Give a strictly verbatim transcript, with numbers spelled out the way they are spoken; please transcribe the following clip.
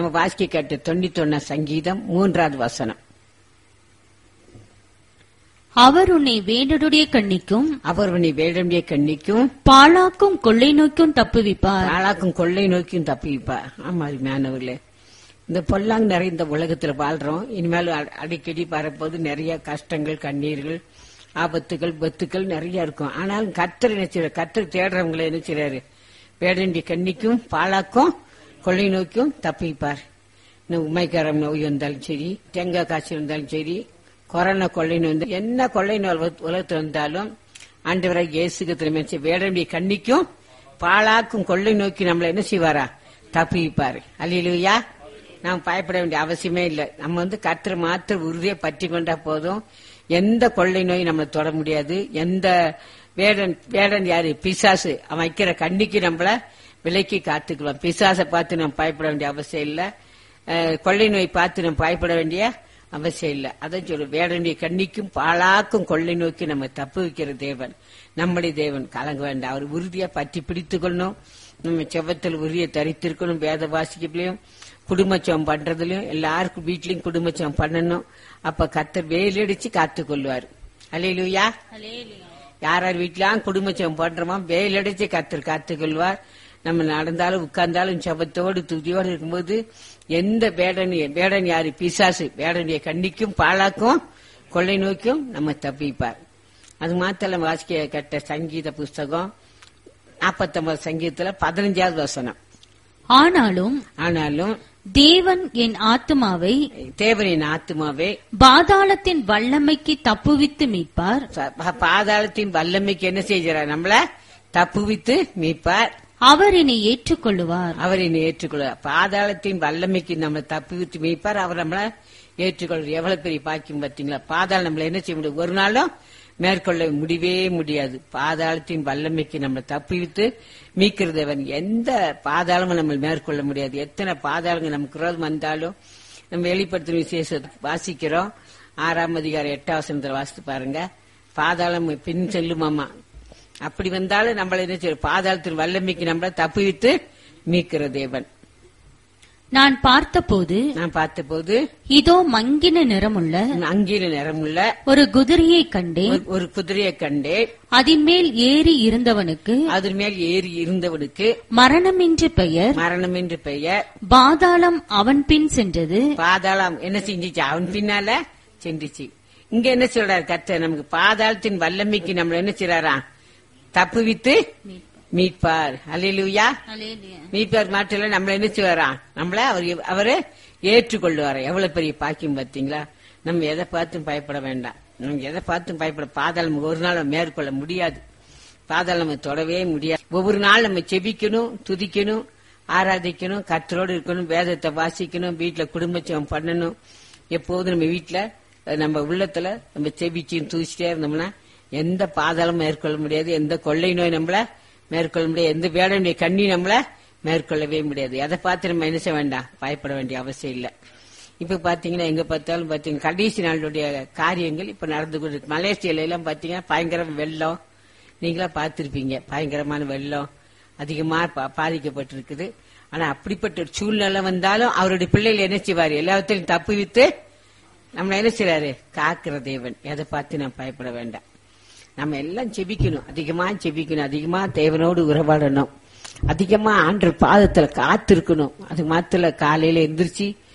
நம்ம வாசிக்க கேட்ட தொண்ணூத்தி ஒன்னா சங்கீதம் மூன்றாவது வசனம். அவர் உன்னை வேடனுடைய கண்ணிக்கும் அவர் உன்னை வேடனுடைய கண்ணிக்கும் பாழாக்கும் கொள்ளை நோய்க்கும் தப்புவிப்பார். பாழாக்கும் கொள்ளை நோய்க்கும் தப்புவிப்பார். ஆமா, அருமையானவர்களே, இந்த பொல்லாங் நிறைந்த உலகத்துல வாழ்றோம். இனிமேல் அடிக்கடி வரப்போது நிறைய கஷ்டங்கள், கண்ணீர்கள், ஆபத்துகள், பத்துக்கள் நிறைய இருக்கும். ஆனாலும் கர்த்தர் என்ன செய்யறாரு? கர்த்தர் தேடுறவங்களை என்ன செய்யறாரு? வேடனுடைய கண்ணிக்கும் பாழாக்கும் கொள்ளை நோய்க்கும் தப்புவிப்பார். உமைக்காரம் நோய் வந்தாலும் சரி, தேங்காய் காய்ச்சல் வந்தாலும் சரி, கொரோனா கொள்ளை நோய் வந்து என்ன கொள்ளை நோய் உலகத்தில் வந்தாலும் ஆண்டவராக இயேசு கிறிஸ்து வேடனுடைய கண்ணிக்கும் பாழாக்கும் கொள்ளை நோக்கி நம்மள என்ன செய்வாரா? தப்புவிப்பாரு. அல்லேலூயா. நாம் பயப்பட வேண்டிய அவசியமே இல்லை. நம்ம வந்து கர்த்தரை மாத்திர உறுதியை பற்றி கொண்டா போதும். எந்த கொள்ளை நோய் நம்மளை தொட முடியாது. எந்த வேடன் வேடன் யாரு? பிசாசு. அவன் வைக்கிற கண்ணிக்கு நம்மள விலைக்கு காத்துக்கலாம். பிசாசை பார்த்து நம்ம பயப்பட வேண்டிய அவசியம் இல்லை. கொள்ளை நோய் பார்த்து நம்ம பயப்பட வேண்டிய அவசியம் இல்லை. அதான் சொல்லு, வேடனுடைய கண்ணிக்கும் பாழாக்கும் கொள்ளை நோக்கி நம்ம தப்பு வைக்கிற தேவன் நம்முடைய தேவன். கலங்க வேண்டாம். அவர் உறுதியா பற்றி பிடித்துக் கொள்ளணும். நம்ம செவத்தில் உறுதியை தரித்திருக்கணும். வேத வாசிக்கலையும் குடும்பச்சம் பண்றதுலயும் எல்லாருக்கும் வீட்லயும் குடும்பச்சம் பண்ணணும். அப்ப கர்த்தர் வேலடிச்சு காத்து கொள்வார். அல்லேலூயா. யார் யார் வீட்லயும் குடும்பச்சம் பண்றோமோ வேலடிச்சு கர்த்தர் காத்து கொள்வார். நம்ம நடந்தாலும் உட்கார்ந்தாலும் செபத்தோடு துதியோடு இருக்கும்போது எந்த வேடன் வேடன் யாரு? பிசாசு. வேடனுடைய கண்ணிக்கும் பாழாக்கும் கொள்ளை நோக்கியும் நம்ம தப்பிப்பார். அது மாத்திரம் வாசிக்க கேட்ட சங்கீத புஸ்தகம் நாற்பத்தி ஒன்பது சங்கீதத்துல பதினஞ்சாவது வசனம். ஆனாலும் ஆனாலும் தேவன் என் ஆத்துமாவை தேவன் என் ஆத்துமாவை பாதாளத்தின் வல்லமைக்கு தப்புவித்து மீட்பார். பாதாளத்தின் வல்லமைக்கு என்ன செய்கிறார்? நம்மள தப்புவித்து மீட்பார். அவர் என்னை ஏற்றுக்கொள்ளுவார். அவர் என்னை ஏற்றுக்கொள்வார். பாதாளத்தின் வல்லமைக்கு நம்மளை தப்புவித்து மீட்பார். அவர் நம்மள ஏற்றுக்கொள்வார். எவ்வளவு பெரிய பாக்கியம் பார்த்தீங்களா? பாதாளம் நம்மள என்ன செய்ய முடியும்? ஒரு நாளும் மேற்கொள்ள முடியவே முடியாது. பாதாளத்தின் வல்லமைக்கு நம்மளை தப்புவித்து மீட்கிறதவன் எந்த பாதாளமும் நம்ம மேற்கொள்ள முடியாது. எத்தனை பாதாளங்கள் நமக்கு விரோதம் வந்தாலும் நம்ம வெளிப்படுத்தும் விசேஷத்தை வாசிக்கிறோம். ஆறாம் அதிகாரம் எட்டாம் வசனத்துல வாசித்து பாருங்க. பாதாளம் பின் செல்லுமாமா. அப்படி வந்தாலும் நம்மள என்ன செய்ய? பாதாளத்தின் வல்லமைக்கு நம்மள தப்புவித்து மீட்கிற தேவன். நான் பார்த்தபோது நான் பார்த்தபோது இதோ மங்கின நிறமுள்ள அங்கின நிறமுள்ள ஒரு குதிரையை கண்டேன். ஒரு குதிரையை கண்டேன். அதன் மேல் ஏறி இருந்தவனுக்கு அதன் மேல் ஏறி இருந்தவனுக்கு மரணம் என்று பெயர். மரணம் என்று பெயர். பாதாளம் அவன் பின் சென்றது. பாதாளம் என்ன செஞ்சிச்சு? அவன் பின்னால சென்றுச்சு. இங்க என்ன சொல்றாரு கர்த்தர்? நமக்கு பாதாளத்தின் வல்லமைக்கு நம்மள என்ன செய்றாரா? தப்புவித்து மீட்பார். அல்லேலூயா. மீட்பார் மாட்டில நம்மள என்ன செய்வாரா? நம்மள அவர் அவரு ஏற்றுக்கொள்வாரா? எவ்வளவு பெரிய பாக்கியம் பார்த்தீங்களா? நம்ம எதை பார்த்தும் பயப்பட வேண்டாம். நம்ம எதை பார்த்தும் பயப்பட பாதாளம் ஒரு நாள் நம்ம மேற்கொள்ள முடியாது. பாதாளம் நம்ம தொடவே முடியாது. ஒவ்வொரு நாள் நம்ம செபிக்கணும், துதிக்கணும், ஆராதிக்கணும், கர்த்தரோடு இருக்கணும், வேதத்தை வாசிக்கணும், வீட்டுல குடும்பச்சம் பண்ணணும். எப்போதும் நம்ம வீட்டுல நம்ம உள்ளத்துல நம்ம செபிச்சு தூசிட்டே இருந்தோம்னா எந்த பாதாளம் மேற்கொள்ள முடியாது. எந்த கொள்ளை நோய் நம்மள மேற்கொள்ள முடியாது. எந்த வேடனுடைய கண்ணி நம்மள மேற்கொள்ளவே முடியாது. எதை பார்த்து நம்ம என்ன செய்ய வேண்டாம்? பயப்பட வேண்டிய அவசியம் இல்லை. இப்ப பாத்தீங்கன்னா எங்க பார்த்தாலும் பாத்தீங்கன்னா கடைசி நாளுடைய காரியங்கள் இப்ப நடந்து கொண்டு இருக்கு. மலேசியால எல்லாம் பாத்தீங்கன்னா பயங்கர வெள்ளம். நீங்களா பார்த்திருப்பீங்க. பயங்கரமான வெள்ளம் அதிகமா பாதிக்கப்பட்டிருக்குது. ஆனா அப்படிப்பட்ட ஒரு சூழ்நிலை வந்தாலும் அவருடைய பிள்ளைகள் என்ன செய்வாரு? எல்லாத்தையும் தப்பு வித்து நம்மள என்ன செய்றாரு? காக்கிற தேவன். எதை பார்த்து நம்ம பயப்பட வேண்டாம். நம்ம எல்லாம் செபிக்கணும், அதிகமா செபிக்கணும், அதிகமா தேவனோடு உறவாடணும், அதிகமா ஆண்டவர் பாதத்துல காத்திருக்கணும். அது மாத்திர காலையில எந்திரிச்சு